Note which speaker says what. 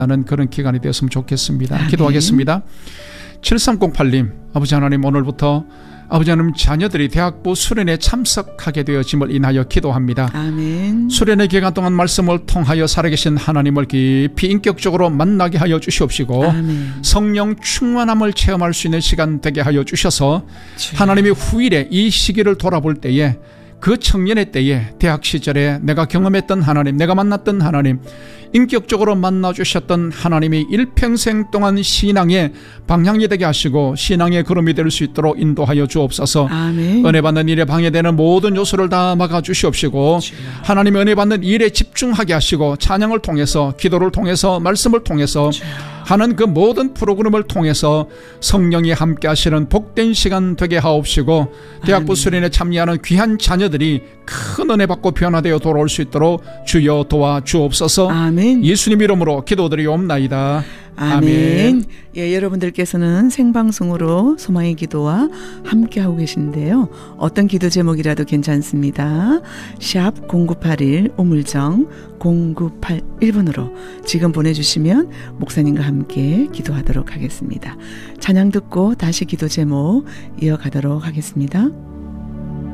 Speaker 1: 하는 그런 기간이 되었으면 좋겠습니다.
Speaker 2: 아멘.
Speaker 1: 기도하겠습니다. 7308님, 아버지 하나님, 오늘부터 아버지 하나님, 자녀들이 대학부 수련회에 참석하게 되어짐을 인하여 기도합니다.
Speaker 2: 아멘.
Speaker 1: 수련회 기간 동안 말씀을 통하여 살아계신 하나님을 깊이 인격적으로 만나게 하여 주시옵시고,
Speaker 2: 아멘.
Speaker 1: 성령 충만함을 체험할 수 있는 시간 되게 하여 주셔서 하나님이 후일에 이 시기를 돌아볼 때에, 그 청년의 때에, 대학 시절에 내가 경험했던 하나님, 내가 만났던 하나님, 인격적으로 만나주셨던 하나님이 일평생 동안 신앙의 방향이 되게 하시고 신앙의 걸음이 될 수 있도록 인도하여 주옵소서.
Speaker 2: 아멘.
Speaker 1: 은혜 받는 일에 방해되는 모든 요소를 다 막아주시옵시고, 하나님의 은혜 받는 일에 집중하게 하시고, 찬양을 통해서, 기도를 통해서, 말씀을 통해서 하는 그 모든 프로그램을 통해서 성령이 함께 하시는 복된 시간 되게 하옵시고, 대학부 수련회에 참여하는 귀한 자녀들이 큰 은혜 받고 변화되어 돌아올 수 있도록 주여 도와주옵소서.
Speaker 2: 아멘.
Speaker 1: 예수님 이름으로 기도드리옵나이다.
Speaker 2: 아멘. 예, 여러분들께서는 생방송으로 소망의 기도와 함께하고 계신데요. 어떤 기도 제목이라도 괜찮습니다. 샵 0981 우물정 0981번으로 지금 보내주시면 목사님과 함께 기도하도록 하겠습니다. 찬양 듣고 다시 기도 제목 이어가도록 하겠습니다.